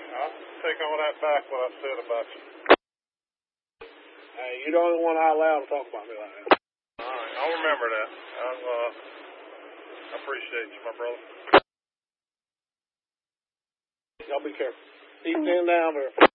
I'll take all that back what I said about you. Hey, you're the only one I allow to talk about me like that. All right, I'll remember that. I appreciate you, my brother. Y'all be careful. Keep them down there.